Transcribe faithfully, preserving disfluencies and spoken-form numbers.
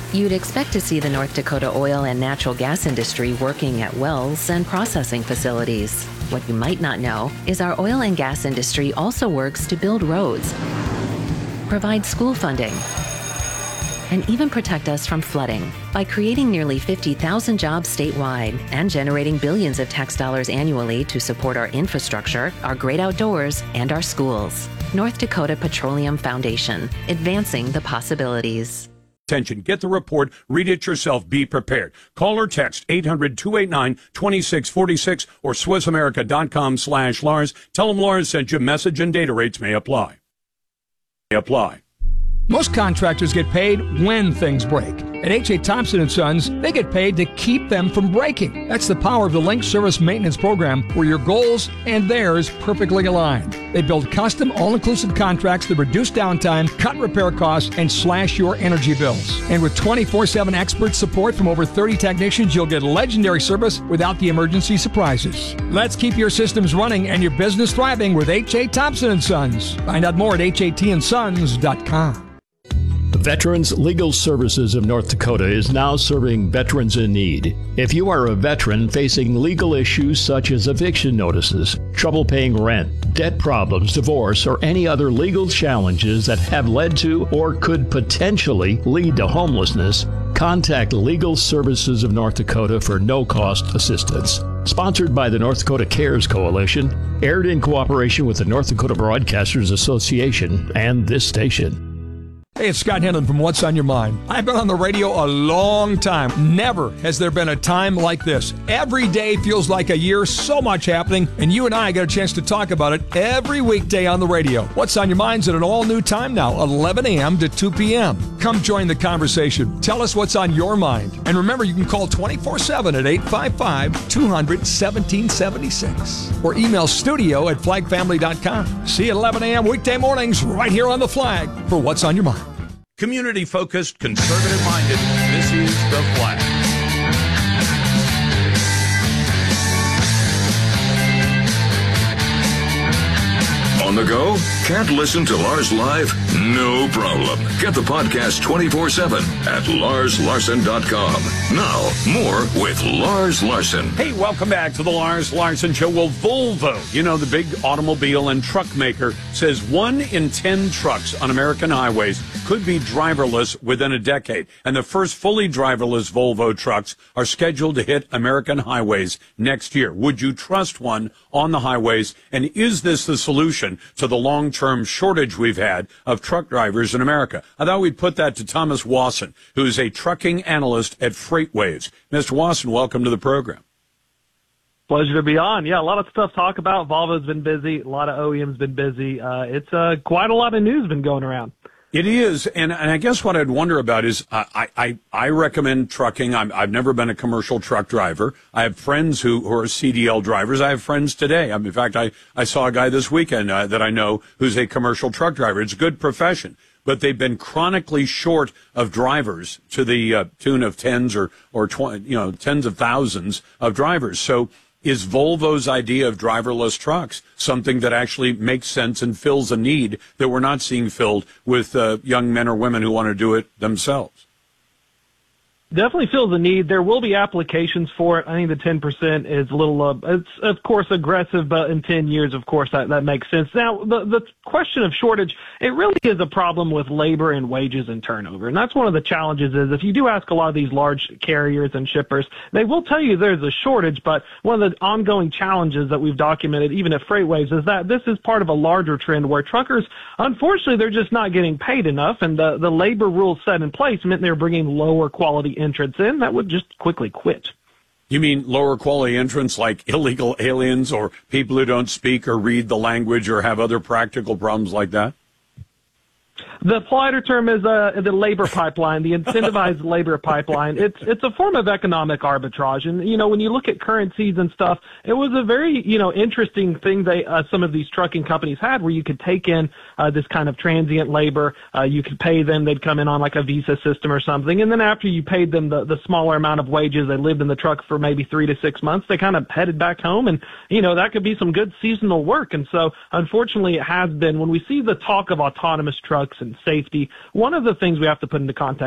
You'd expect to see the North Dakota oil and natural gas industry working at wells and processing facilities. What you might not know is our oil and gas industry also works to build roads, provide school funding, and even protect us from flooding by creating nearly fifty thousand jobs statewide and generating billions of tax dollars annually to support our infrastructure, our great outdoors, and our schools. North Dakota Petroleum Foundation, advancing the possibilities. Attention, get the report, read it yourself, be prepared. Call or text eight hundred, two eight nine, two six four six or Swiss America dot com slash Lars. Tell them Lars sent you. Message and data rates may apply. May apply. Most contractors get paid when things break. At H A. Thompson and Sons, they get paid to keep them from breaking. That's the power of the Link Service Maintenance Program, where your goals and theirs perfectly align. They build custom, all-inclusive contracts that reduce downtime, cut repair costs, and slash your energy bills. And with twenty-four seven expert support from over thirty technicians, you'll get legendary service without the emergency surprises. Let's keep your systems running and your business thriving with H A. Thompson and Sons. Find out more at H A T and sons dot com. Veterans Legal Services of North Dakota is now serving veterans in need. If you are a veteran facing legal issues such as eviction notices, trouble paying rent, debt problems, divorce, or any other legal challenges that have led to or could potentially lead to homelessness, contact Legal Services of North Dakota for no-cost assistance. Sponsored by the North Dakota Cares Coalition, aired in cooperation with the North Dakota Broadcasters Association and this station. Hey, it's Scott Henlon from What's on Your Mind. I've been on the radio a long time. Never has there been a time like this. Every day feels like a year, so much happening, and you and I get a chance to talk about it every weekday on the radio. What's on Your Mind's at an all-new time now, eleven a.m. to two p.m. Come join the conversation. Tell us what's on your mind. And remember, you can call twenty-four seven at eight five five, two hundred, seventeen seventy-six or email studio at flag family dot com. See you at eleven a.m. weekday mornings right here on The Flag for What's on Your Mind. Community-focused, conservative-minded, this is The Flag. On the go? Can't listen to Lars live? No problem. Get the podcast twenty-four seven at lars larson dot com. Now, more with Lars Larson. Hey, welcome back to the Lars Larson Show. Well, Volvo, you know, the big automobile and truck maker, says one in ten trucks on American highways could be driverless within a decade. And the first fully driverless Volvo trucks are scheduled to hit American highways next year. Would you trust one on the highways? And is this the solution to the long-term shortage we've had of truck drivers in America? I thought we'd put that to Thomas Wasson, who is a trucking analyst at FreightWaves. Mister Wasson, welcome to the program. Pleasure to be on. Yeah, a lot of stuff to talk about. Volvo's been busy. A lot of O E M's been busy. Uh, it's uh, quite a lot of news been going around. It is, and, and I guess what I'd wonder about is uh, I, I I recommend trucking. I'm, I've never been a commercial truck driver. I have friends who, who are C D L drivers. I have friends today. I mean, in fact, I, I saw a guy this weekend uh, that I know who's a commercial truck driver. It's a good profession, but they've been chronically short of drivers to the uh, tune of tens or or twenty, you know, tens of thousands of drivers. So, is Volvo's idea of driverless trucks something that actually makes sense and fills a need that we're not seeing filled with uh, young men or women who want to do it themselves? Definitely feels a need. There will be applications for it. I think the ten percent is a little, uh, it's of course aggressive, but in ten years, of course, that, that makes sense. Now, the, the question of shortage, it really is a problem with labor and wages and turnover. And that's one of the challenges is if you do ask a lot of these large carriers and shippers, they will tell you there's a shortage, but one of the ongoing challenges that we've documented, even at FreightWaves, is that this is part of a larger trend where truckers, unfortunately, they're just not getting paid enough. And the, the labor rules set in place meant they're bringing lower quality entrants in that would just quickly quit. You mean lower quality entrants like illegal aliens or people who don't speak or read the language or have other practical problems like that? The politer term is uh, the labor pipeline, the incentivized labor pipeline. It's it's a form of economic arbitrage. And, you know, when you look at currencies and stuff, it was a very, you know, interesting thing they uh, some of these trucking companies had where you could take in uh, this kind of transient labor. Uh, you could pay them. They'd come in on like a visa system or something. And then after you paid them the, the smaller amount of wages, they lived in the truck for maybe three to six months. They kind of headed back home. And, you know, that could be some good seasonal work. And so, unfortunately, it has been when we see the talk of autonomous trucks and safety, one of the things we have to put into context